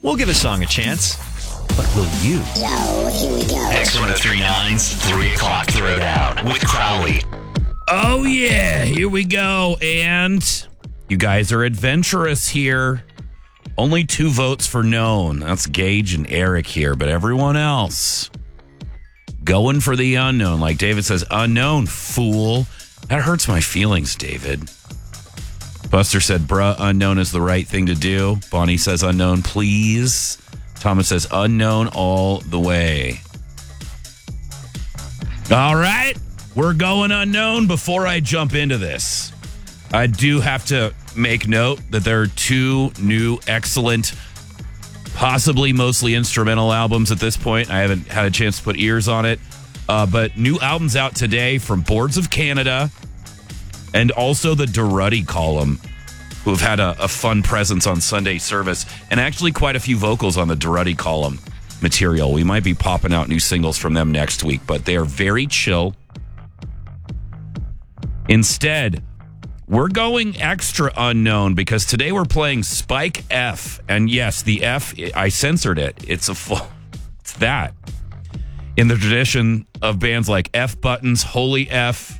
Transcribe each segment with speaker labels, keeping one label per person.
Speaker 1: We'll give a song a chance. But will you?
Speaker 2: Yo, here we go.
Speaker 3: X1039's 3 o'clock throwdown with Crowley.
Speaker 4: Oh, yeah, here we go. And you guys are adventurous here. Only 2 votes for known. That's Gage and Eric here, but everyone else going for the unknown. Like David says, unknown, fool. That hurts my feelings, David. Buster said, bruh, unknown is the right thing to do. Bonnie says, unknown, please. Thomas says, unknown all the way. All right, we're going unknown. Before I jump into this, I do have to make note that there are 2 new excellent, possibly mostly instrumental albums at this point. I haven't had a chance to put ears on it. But new albums out today from Boards of Canada and also the Duruddy Column, who have had a fun presence on Sunday service, and actually quite a few vocals on the Duruddy Column material. We might be popping out new singles from them next week, but they are very chill. Instead, we're going extra unknown because today we're playing Spike F. And yes, the F, I censored it. It's that. In the tradition of bands like F Buttons, Holy F.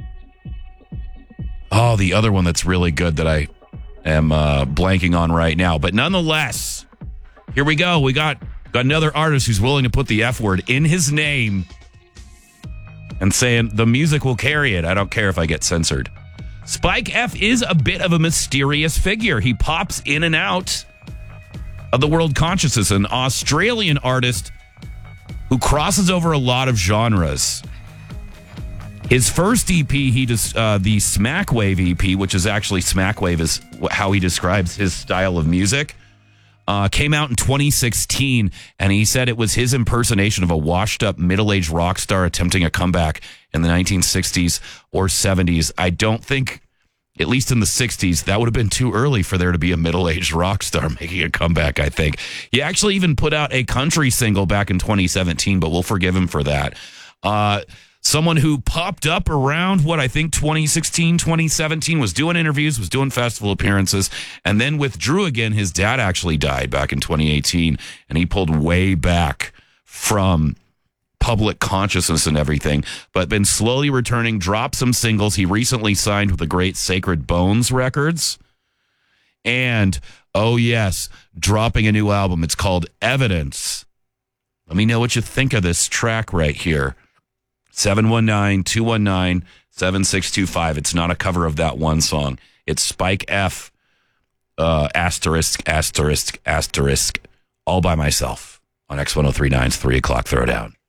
Speaker 4: Oh, the other one that's really good that I am blanking on right now. But nonetheless, here we go. We got another artist who's willing to put the F word in his name and saying the music will carry it. I don't care if I get censored. Spike F is a bit of a mysterious figure. He pops in and out of the world consciousness, an Australian artist who crosses over a lot of genres. His first EP, the Smackwave EP, which is actually Smackwave is how he describes his style of music, came out in 2016, and he said it was his impersonation of a washed-up middle-aged rock star attempting a comeback in the 1960s or 70s. I don't think, at least in the 60s, that would have been too early for there to be a middle-aged rock star making a comeback, I think. He actually even put out a country single back in 2017, but we'll forgive him for that. Someone who popped up around, 2016, 2017, was doing interviews, was doing festival appearances, and then withdrew again. His dad actually died back in 2018, and he pulled way back from public consciousness and everything, but been slowly returning, dropped some singles. He recently signed with the great Sacred Bones Records. And, oh yes, dropping a new album. It's called Evidence. Let me know what you think of this track right here. 719-219-7625. It's not a cover of that one song. It's Spike F, asterisk, all by myself on X1039's 3 o'clock throwdown.